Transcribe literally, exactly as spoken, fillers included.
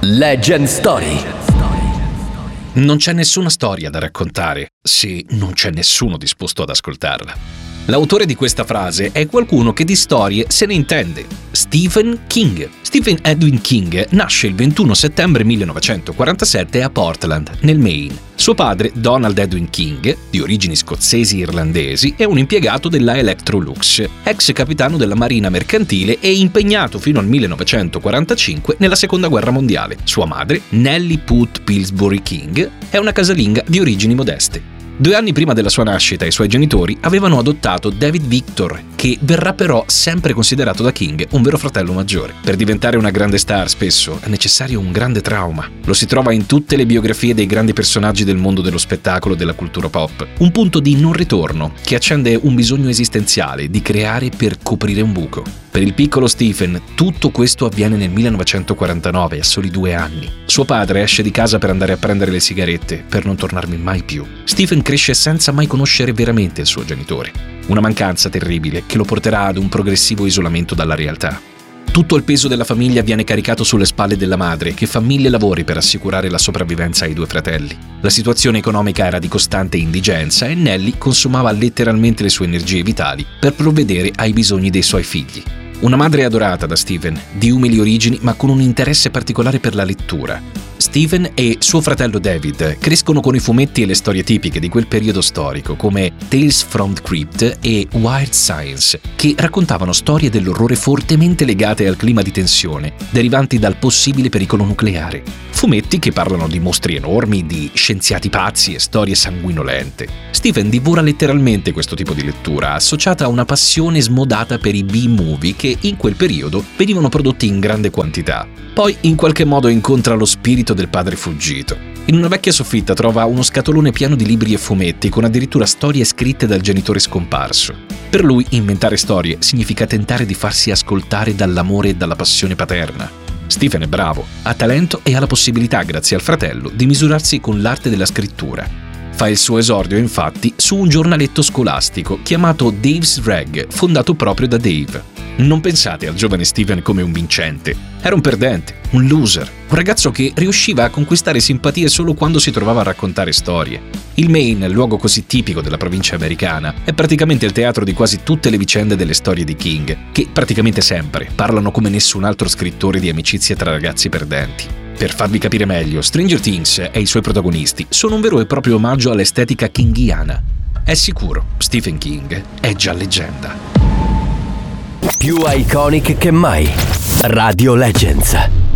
Legend Story. Non c'è nessuna storia da raccontare se non c'è nessuno disposto ad ascoltarla. L'autore di questa frase è qualcuno che di storie se ne intende: Stephen King. Stephen Edwin King nasce il ventuno settembre millenovecentoquarantasette a Portland, nel Maine. Suo padre, Donald Edwin King, di origini scozzesi-irlandesi, è un impiegato della Electrolux, ex capitano della Marina mercantile e impegnato fino al millenovecentoquarantacinque nella Seconda Guerra Mondiale. Sua madre, Nellie Put Pillsbury King, è una casalinga di origini modeste. Due anni prima della sua nascita i suoi genitori avevano adottato David Victor, che verrà però sempre considerato da King un vero fratello maggiore. Per diventare una grande star spesso è necessario un grande trauma. Lo si trova in tutte le biografie dei grandi personaggi del mondo dello spettacolo e della cultura pop. Un punto di non ritorno che accende un bisogno esistenziale di creare per coprire un buco. Per il piccolo Stephen tutto questo avviene nel millenovecentoquarantanove, a soli due anni. Suo padre esce di casa per andare a prendere le sigarette, per non tornarmi mai più. Stephen cresce senza mai conoscere veramente il suo genitore. Una mancanza terribile che lo porterà ad un progressivo isolamento dalla realtà. Tutto il peso della famiglia viene caricato sulle spalle della madre, che fa mille lavori per assicurare la sopravvivenza ai due fratelli. La situazione economica era di costante indigenza e Nellie consumava letteralmente le sue energie vitali per provvedere ai bisogni dei suoi figli. Una madre adorata da Stephen, di umili origini ma con un interesse particolare per la lettura. Stephen e suo fratello David crescono con i fumetti e le storie tipiche di quel periodo storico, come Tales from the Crypt e Weird Science, che raccontavano storie dell'orrore fortemente legate al clima di tensione derivanti dal possibile pericolo nucleare. Fumetti che parlano di mostri enormi, di scienziati pazzi e storie sanguinolente. Stephen divora letteralmente questo tipo di lettura, associata a una passione smodata per i B-movie che in quel periodo venivano prodotti in grande quantità. Poi in qualche modo incontra lo spirito del padre fuggito. In una vecchia soffitta trova uno scatolone pieno di libri e fumetti con addirittura storie scritte dal genitore scomparso. Per lui inventare storie significa tentare di farsi ascoltare dall'amore e dalla passione paterna. Stephen è bravo, ha talento e ha la possibilità, grazie al fratello, di misurarsi con l'arte della scrittura. Fa il suo esordio, infatti, su un giornaletto scolastico chiamato Dave's Rag, fondato proprio da Dave. Non pensate al giovane Stephen come un vincente. Era un perdente, un loser, un ragazzo che riusciva a conquistare simpatie solo quando si trovava a raccontare storie. Il Maine, luogo così tipico della provincia americana, è praticamente il teatro di quasi tutte le vicende delle storie di King, che praticamente sempre parlano come nessun altro scrittore di amicizie tra ragazzi perdenti. Per farvi capire meglio, Stranger Things e i suoi protagonisti sono un vero e proprio omaggio all'estetica kinghiana. È sicuro, Stephen King è già leggenda. Più iconic che mai. Radio Legends.